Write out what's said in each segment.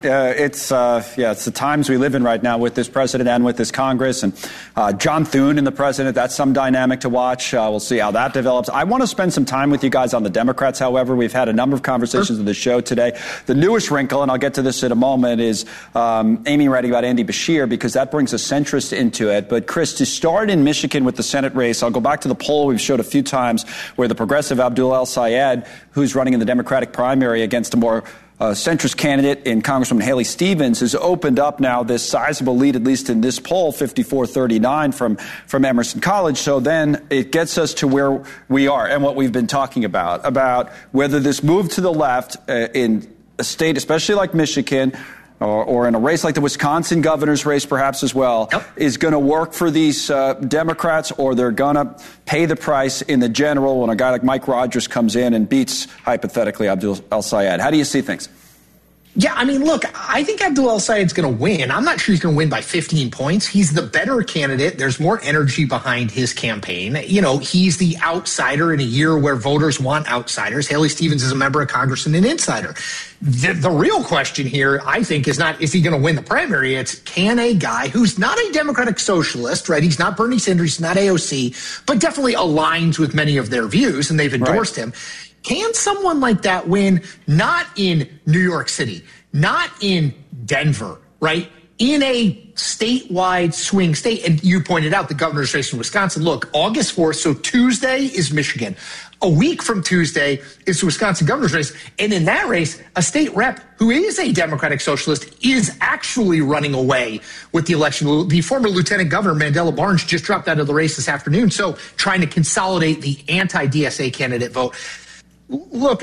It's the times we live in right now with this president and with this Congress. And John Thune and the president, that's some dynamic to watch. We'll see how that develops. I want to spend some time with you guys on the Democrats, however. We've had a number of conversations on the show today. The newest wrinkle, and I'll get to this in a moment, is Amy writing about Andy Beshear, because that brings a centrist into it. But, Chris, to start in Michigan with the Senate race, I'll go back to the poll we've showed a few times where the progressive Abdul El-Sayed, who's running in the Democratic primary against a more centrist candidate in Congresswoman Haley Stevens, has opened up now this sizable lead, at least in this poll, 54-39 from Emerson College. So then it gets us to where we are and what we've been talking about whether this move to the left in a state, especially like Michigan, or in a race like the Wisconsin governor's race perhaps as well, is going to work for these Democrats, or they're going to pay the price in the general when a guy like Mike Rogers comes in and beats, hypothetically, Abdul El-Sayed. How do you see things? Yeah, I mean, look, I think Abdul El-Sayed's going to win. I'm not sure he's going to win by 15 points. He's the better candidate. There's more energy behind his campaign. You know, he's the outsider in a year where voters want outsiders. Haley Stevens is a member of Congress and an insider. The real question here, I think, is not, is he going to win the primary? It's, can a guy who's not a Democratic socialist, right? He's not Bernie Sanders, he's not AOC, but definitely aligns with many of their views, and they've endorsed him. Can someone like that win, not in New York City, not in Denver, right? In a statewide swing state. And you pointed out the governor's race in Wisconsin. Look, August 4th, so Tuesday is Michigan. A week from Tuesday is the Wisconsin governor's race. And in that race, a state rep who is a Democratic socialist is actually running away with the election. The former lieutenant governor, Mandela Barnes, just dropped out of the race this afternoon. So trying to consolidate the anti-DSA candidate vote. Look,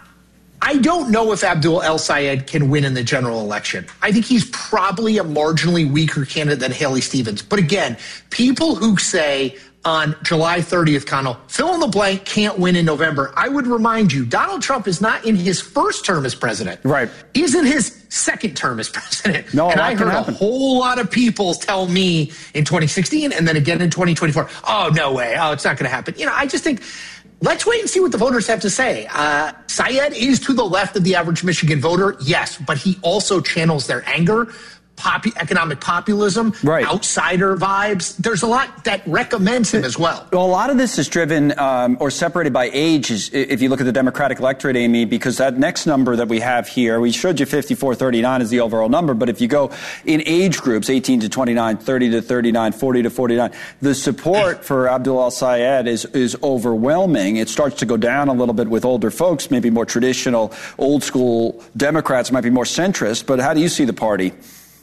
I don't know if Abdul El-Sayed can win in the general election. I think he's probably a marginally weaker candidate than Haley Stevens. But again, people who say on July 30th, Connell, fill in the blank, can't win in November. I would remind you, Donald Trump is not in his first term as president. Right. He's in his second term as president. No, and I heard a whole lot of people tell me in 2016 and then again in 2024, oh, no way. Oh, it's not going to happen. You know, I just think, let's wait and see what the voters have to say. Syed is to the left of the average Michigan voter, yes, but he also channels their anger, economic populism, outsider vibes. There's a lot that recommends him as well. Well, a lot of this is driven or separated by age, if you look at the Democratic electorate, Amy, because that next number that we have here, we showed you 54-39 is the overall number, but if you go in age groups, 18 to 29, 30 to 39, 40 to 49, the support for Abdul El-Sayed is overwhelming. It starts to go down a little bit with older folks, maybe more traditional, old school Democrats might be more centrist, but how do you see the party?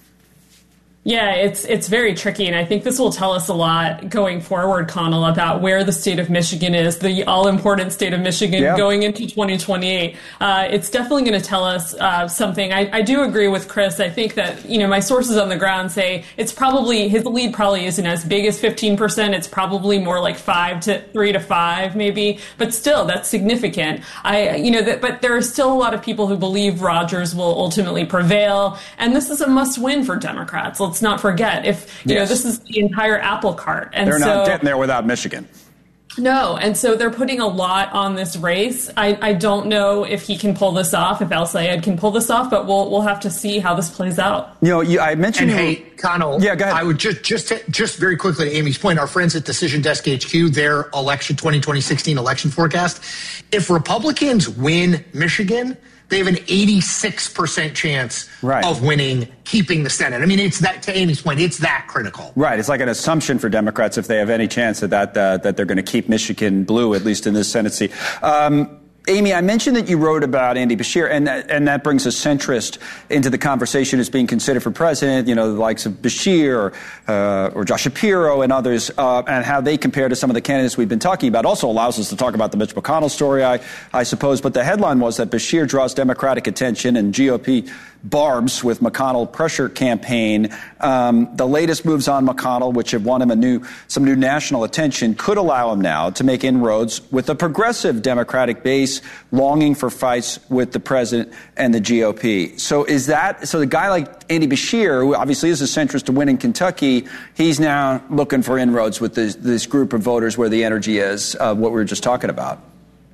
Yeah, it's very tricky, and I think this will tell us a lot going forward, Connell, about where the state of Michigan is, the all-important state of Michigan going into 2028. It's definitely going to tell us something. I do agree with Chris. I think that, you know, my sources on the ground say it's probably, his lead probably isn't as big as 15%. It's probably more like 3 to 5, maybe, but still, that's significant. But there are still a lot of people who believe Rogers will ultimately prevail, and this is a must-win for Democrats. Let's not forget, if you know, this is the entire apple cart, and they're not getting there without Michigan. No, and so they're putting a lot on this race. I don't know if he can pull this off, if El-Sayed can pull this off, but we'll have to see how this plays out. You know, I mentioned. And hey, Connell, go ahead. I would just very quickly to Amy's point, our friends at Decision Desk HQ, their 2016 election forecast. If Republicans win Michigan, they have an 86% chance of winning, keeping the Senate. I mean, it's that, to Amy's point, it's that critical. Right. It's like an assumption for Democrats if they have any chance that they're going to keep Michigan blue, at least in this Senate seat. Amy, I mentioned that you wrote about Andy Beshear, and that brings a centrist into the conversation as being considered for president, you know, the likes of Beshear or Josh Shapiro and others, and how they compare to some of the candidates we've been talking about. Also allows us to talk about the Mitch McConnell story, I suppose. But the headline was that Beshear draws Democratic attention and GOP barbs with McConnell pressure campaign. The latest moves on McConnell, which have won him some new national attention, could allow him now to make inroads with a progressive Democratic base longing for fights with the president and the GOP. So the guy like Andy Beshear, who obviously is a centrist to win in Kentucky, he's now looking for inroads with this group of voters where the energy is, what we were just talking about.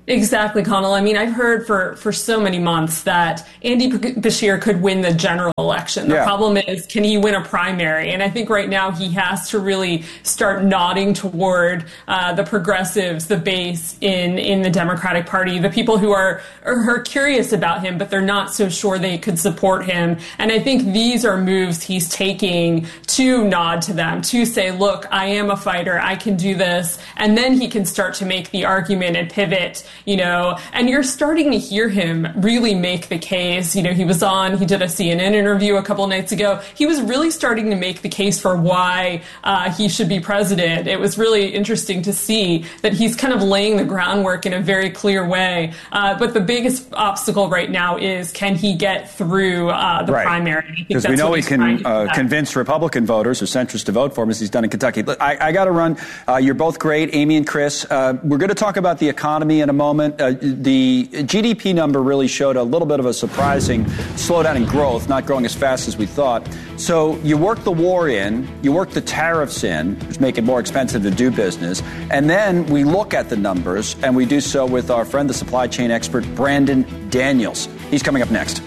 Exactly, Connell. I mean, I've heard for so many months that Andy Beshear could win the general election. The problem is, can he win a primary? And I think right now he has to really start nodding toward the progressives, the base in the Democratic Party, the people who are curious about him, but they're not so sure they could support him. And I think these are moves he's taking to nod to them, to say, look, I am a fighter, I can do this. And then he can start to make the argument and pivot, and you're starting to hear him really make the case. He did a CNN interview a couple of nights ago. He was really starting to make the case for why he should be president. It was really interesting to see that he's kind of laying the groundwork in a very clear way. But the biggest obstacle right now is, can he get through the primary? Because we know he can convince Republican voters or centrists to vote for him, as he's done in Kentucky. I got to run. You're both great, Amy and Chris. We're going to talk about the economy in a moment. The GDP number really showed a little bit of a surprising slowdown in growth, not growing as fast as we thought. So you work the war in, you work the tariffs in, which make it more expensive to do business, and then we look at the numbers, and we do so with our friend, the supply chain expert, Brandon Daniels. He's coming up next.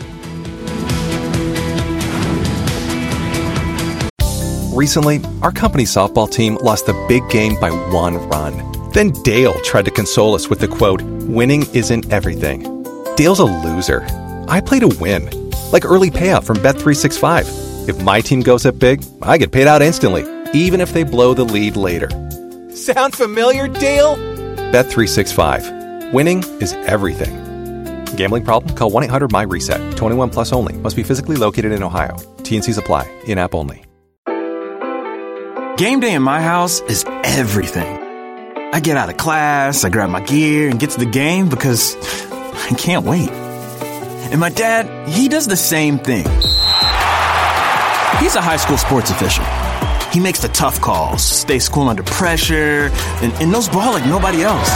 Recently, our company's softball team lost the big game by 1 run. Then Dale tried to console us with the quote, "Winning isn't everything." Dale's a loser. I play to win, like early payout from Bet365. If my team goes up big, I get paid out instantly, even if they blow the lead later. Sound familiar, Dale? Bet365. Winning is everything. Gambling problem? Call 1-800-MY-RESET. 21 plus only. Must be physically located in Ohio. T&Cs apply. In-app only. Game day in my house is everything. I get out of class, I grab my gear, and get to the game because I can't wait. And my dad, he does the same thing. He's a high school sports official. He makes the tough calls, stays cool under pressure, and knows ball like nobody else.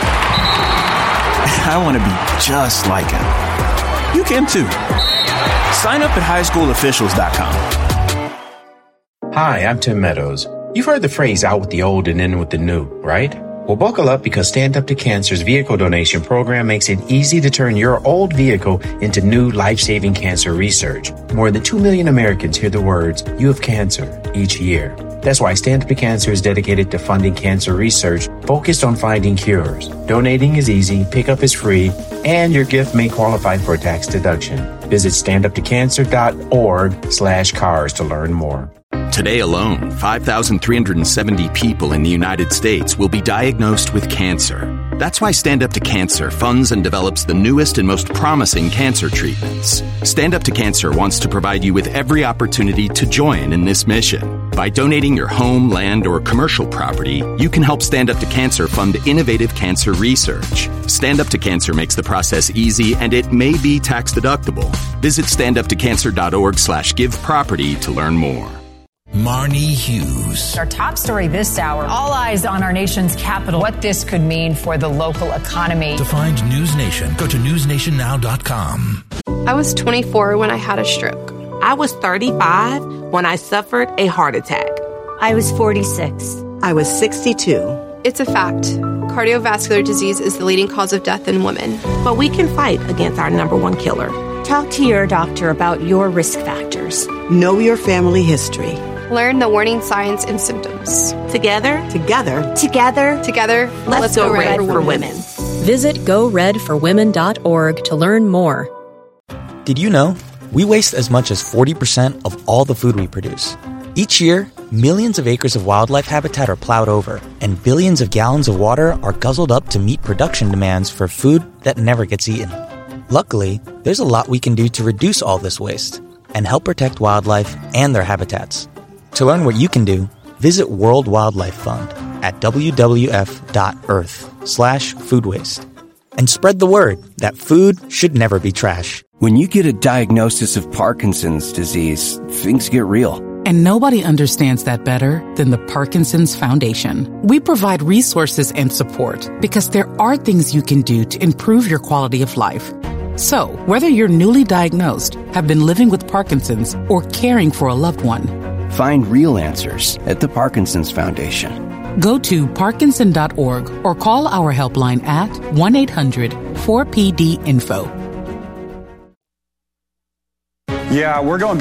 I want to be just like him. You can too. Sign up at highschoolofficials.com. Hi, I'm Tim Meadows. You've heard the phrase out with the old and in with the new, right? Well, buckle up because Stand Up to Cancer's vehicle donation program makes it easy to turn your old vehicle into new life-saving cancer research. More than 2 million Americans hear the words, "You have cancer," each year. That's why Stand Up to Cancer is dedicated to funding cancer research focused on finding cures. Donating is easy, pickup is free, and your gift may qualify for a tax deduction. Visit standuptocancer.org/cars to learn more. Today alone, 5,370 people in the United States will be diagnosed with cancer. That's why Stand Up to Cancer funds and develops the newest and most promising cancer treatments. Stand Up to Cancer wants to provide you with every opportunity to join in this mission. By donating your home, land, or commercial property, you can help Stand Up to Cancer fund innovative cancer research. Stand Up to Cancer makes the process easy, and it may be tax deductible. Visit standuptocancer.org/giveproperty to learn more. Marnie Hughes. Our top story this hour, all eyes on our nation's capital, what this could mean for the local economy. To find News Nation, go to newsnationnow.com. I was 24 when I had a stroke. I was 35 when I suffered a heart attack. I was 46. I was 62. It's a fact. Cardiovascular disease is the leading cause of death in women. But we can fight against our number one killer. Talk to your doctor about your risk factors. Know your family history. Learn the warning signs and symptoms. Together, let's go red for women. Visit goredforwomen.org to learn more. Did you know we waste as much as 40% of all the food we produce? Each year, millions of acres of wildlife habitat are plowed over, and billions of gallons of water are guzzled up to meet production demands for food that never gets eaten. Luckily, there's a lot we can do to reduce all this waste and help protect wildlife and their habitats. To learn what you can do, visit World Wildlife Fund at wwf.earth/food waste. And spread the word that food should never be trash. When you get a diagnosis of Parkinson's disease, things get real. And nobody understands that better than the Parkinson's Foundation. We provide resources and support because there are things you can do to improve your quality of life. So, whether you're newly diagnosed, have been living with Parkinson's, or caring for a loved one, find real answers at the Parkinson's Foundation. Go to parkinson.org or call our helpline at 1-800-4PD-INFO. Yeah, we're going